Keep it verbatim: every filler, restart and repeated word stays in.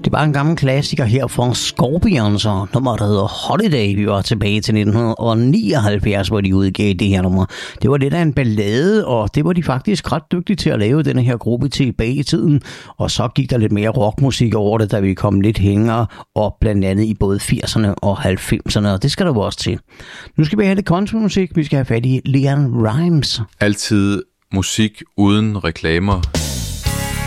Det var en gammel klassiker her fra Scorpions, og nummer, der hedder Holiday. Vi var tilbage til nitten nioghalvfjerds, hvor de udgav det her nummer. Det var lidt af en ballade, og det var de faktisk ret dygtige til at lave, denne her gruppe, tilbage i tiden. Og så gik der lidt mere rockmusik over det, da vi kom lidt hængere op, blandt andet i både firserne og halvfemserne, og det skal der også til. Nu skal vi have lidt countrymusik. Vi skal have fat i LeAnn Rimes. Altid musik uden reklamer.